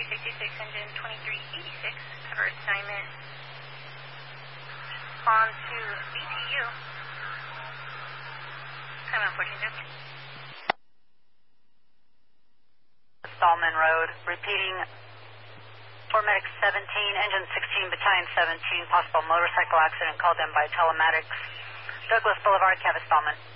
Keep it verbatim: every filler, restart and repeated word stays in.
sixty-six, engine twenty-three eighty-six, cover assignment on to B T U. Time on fourteen two. Stallman Road, repeating Formedic seventeen, engine sixteen, battalion seventeen, possible motorcycle accident called in by telematics. Douglas Boulevard, Cavis Stallman.